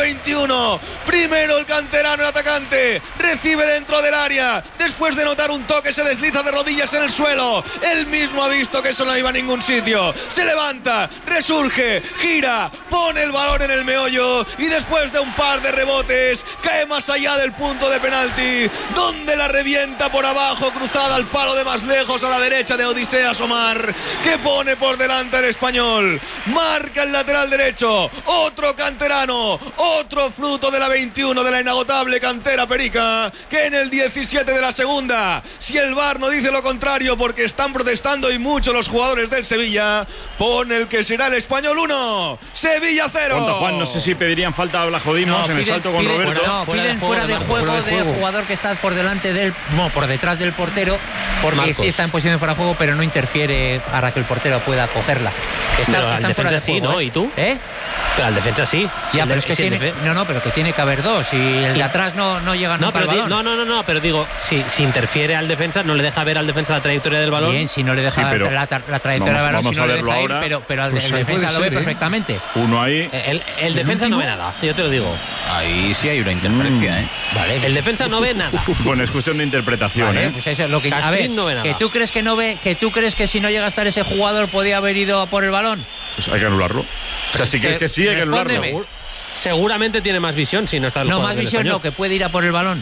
21. Primero el canterano, el atacante, recibe dentro del área. Después de notar un toque, se desliza de rodillas en el suelo. Él mismo ha visto que eso no iba a ningún sitio. Se levanta, resurge, gira, pone el balón en el meollo y después de un par de rebotes cae más allá del punto de penalti, donde la revienta por abajo, cruzada al palo de más lejos a la derecha de Odiseas Omar, que pone por delante el español. Marca el lateral derecho, otro canterano, otro fruto de la 21 de la inagotable cantera perica, que en el 17 de la segunda, si el VAR no dice lo contrario porque están protestando y mucho los jugadores del Sevilla, pone el que será el español 1, Sevilla 0. Contra Juan, no sé si pedirían falta, la jodimos en el salto con Roberto. Piden fuera de juego del jugador que está por delante del, no, por detrás del portero, porque Marcos sí está en posición de fuera de juego, pero no interfiere para que el portero pueda cogerla. Está fuera de juego, ¿no? ¿Y tú? Pero al defensa sí. Ya, pero es que tiene, pero que tiene que haber dos y el de atrás no llega nunca al balón. No, pero digo, si interfiere al defensa, no le deja ver al defensa la trayectoria del balón. Bien, si no le deja ver la trayectoria del balón, si no le deja ir, pero el defensa lo ve perfectamente. Uno ahí. El defensa no ve nada, yo te lo digo. Ahí sí hay una interferencia, Vale, el defensa no ve nada. Bueno, es cuestión de interpretación, vale, pues eso es lo que, a ver, no ve nada. Que tú crees que no ve, que tú crees que si no llega a estar ese jugador podía haber ido a por el balón. Pues hay que anularlo. O sea, si crees que sí, hay que anularlo. Seguramente tiene más visión si no está el jugador. No, más visión no, que puede ir a por el balón.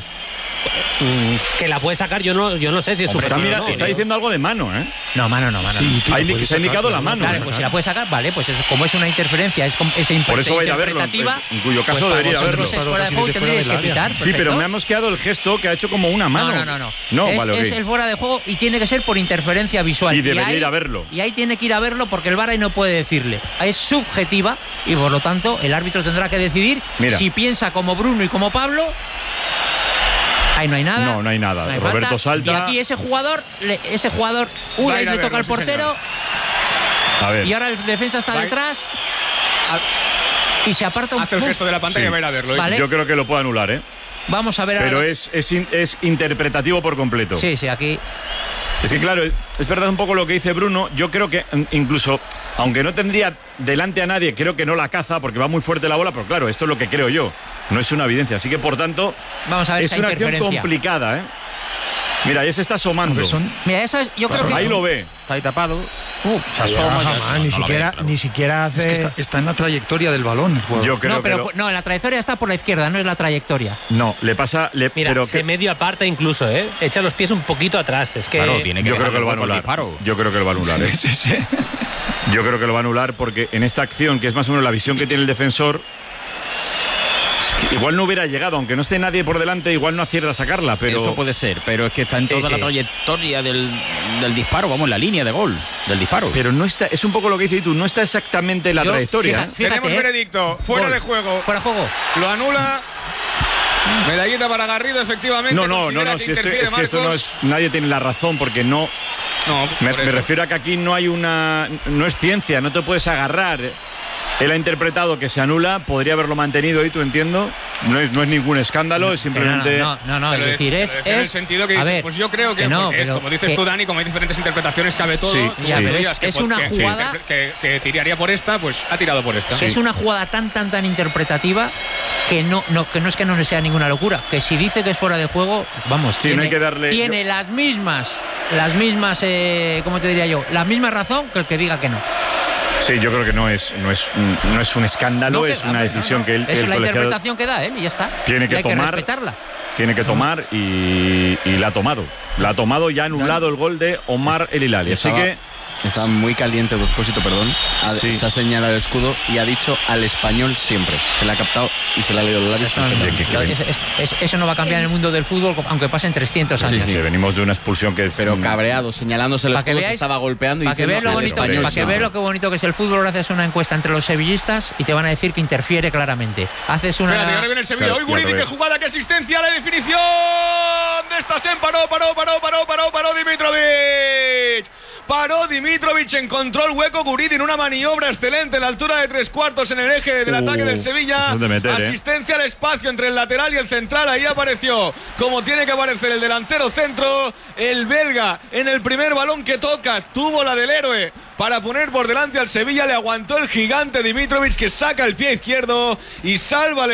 Que la puede sacar, yo no sé si es subjetivo. Está diciendo algo de mano, ¿eh? No, mano. Sí, se ha indicado la mano. Claro, pues si la puede sacar, vale, pues como es una interferencia, es por eso va a ir a verlo, en cuyo caso pues debería haberlo. Que pitar, sí, pero me ha mosqueado el gesto que ha hecho como una mano. No, es el fuera de juego y tiene que ser por interferencia visual. Y debería ir a verlo. Y ahí tiene que ir a verlo porque el VAR ahí no puede decirle. Es subjetiva y por lo tanto el árbitro tendrá que decidir si piensa como Bruno y como Pablo. Ahí no hay nada. No hay nada. Roberto salta. Y aquí ese jugador, una vez le toca al portero. A ver. Y ahora el defensa está detrás. Y se aparta un poco. Hace el gesto de la pantalla y va a ir a verlo. Vale. Yo creo que lo puede anular, ¿eh? Vamos a ver Pero ahora. es interpretativo por completo. Sí, aquí. Es que claro, es verdad un poco lo que dice Bruno. Yo creo que incluso, aunque no tendría delante a nadie, creo que no la caza porque va muy fuerte la bola, pero claro, esto es lo que creo yo. No es una evidencia, así que por tanto vamos a ver, es una acción complicada, ¿eh? Mira, ahí se está asomando. Mira, eso es, yo creo que ahí lo ve. Está ahí tapado. Se asoma ni siquiera hace. Es que está en la trayectoria del balón el jugador. Yo creo en la trayectoria está por la izquierda, no es la trayectoria. No, le pasa. Mira, pero se medio aparta incluso, echa los pies un poquito atrás. Es que claro, tiene que yo creo que lo va a anular. Yo creo que lo va a anular. Sí. Yo creo que lo va a anular porque en esta acción, que es más o menos la visión que tiene el defensor, igual no hubiera llegado, aunque no esté nadie por delante, igual no acierta a sacarla, pero... Eso puede ser, pero es que está en toda la trayectoria del disparo, vamos, en la línea de gol del disparo. Pero no está, es un poco lo que dices tú, no está exactamente en la trayectoria. Fíjate, tenemos veredicto, fuera de juego. Fuera de juego. Lo anula. Medallita para Garrido, efectivamente. No, si es que esto no es... Nadie tiene la razón porque no... Me refiero a que aquí no hay una... No es ciencia, no te puedes agarrar... Él ha interpretado que se anula, podría haberlo mantenido y tú entiendo. No es ningún escándalo, es simplemente. No, es decir, es. En el sentido que dices, pues yo creo que no, es, como dices tú, Dani, como hay diferentes interpretaciones, cabe todo. Sí, ya, pero es una jugada. Que tiraría por esta, pues ha tirado por esta. Sí. Es una jugada tan interpretativa que no es que no sea ninguna locura. Que si dice que es fuera de juego, vamos, sí, no hay que darle. Tiene las mismas, ¿cómo te diría yo? La misma razón que el que diga que no. Sí, yo creo que no es un escándalo, es una decisión que él. Es la interpretación que da él y ya está. Tiene que tomar. Que respetarla. Tiene que tomar y la ha tomado. La ha tomado y ha anulado el gol de Omar El Hilali. Así que. Está muy caliente Expósito, perdón. Sí. Se ha señalado el escudo y ha dicho al español siempre. Se le ha captado y se le ha leído los labios. Eso no va a cambiar en el mundo del fútbol, aunque pasen 300 años. Sí, venimos de una expulsión que es... Pero cabreado, señalándose el escudo, se estaba golpeando y diciendo lo bonito, para que veas lo que bonito que es el fútbol, haces una encuesta entre los sevillistas y te van a decir que interfiere claramente. Haces una... Espérate, ahora viene el Sevilla. Hoy Guridi, qué jugada, qué asistencia, la definición de Stassen. Paró Dimitrovic. Paró Dimitrovic, encontró el hueco Guridi en una maniobra excelente en la altura de 3/4 en el eje del ataque del Sevilla. Asistencia al espacio entre el lateral y el central, ahí apareció como tiene que aparecer el delantero centro, el belga en el primer balón que toca, tuvo la del héroe para poner por delante al Sevilla, le aguantó el gigante Dimitrovic que saca el pie izquierdo y salva